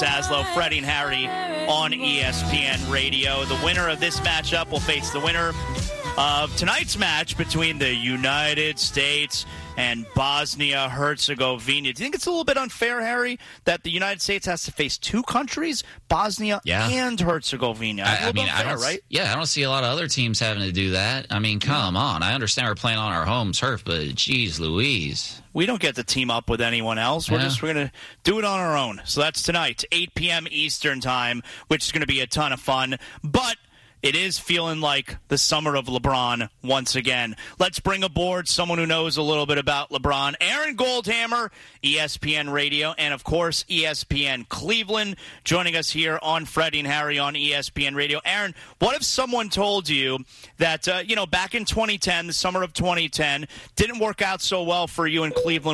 Zaslow, Freddie and Harry on ESPN Radio. The winner of this matchup will face the winner of tonight's match between the United States and Bosnia-Herzegovina. Do you think it's a little bit unfair, Harry, that the United States has to face two countries, Bosnia and Herzegovina? I mean, I don't see a lot of other teams having to do that. I mean, come on. I understand we're playing on our home turf, but geez Louise. We don't get to team up with anyone else. We're going to do it on our own. So that's tonight, 8 p.m. Eastern time, which is going to be a ton of fun. But it is feeling like the summer of LeBron once again. Let's bring aboard someone who knows a little bit about LeBron. Aaron Goldhammer, ESPN Radio, and, of course, ESPN Cleveland, joining us here on Freddie and Harry on ESPN Radio. Aaron, what if someone told you that, back in 2010, the summer of 2010, didn't work out so well for you in Cleveland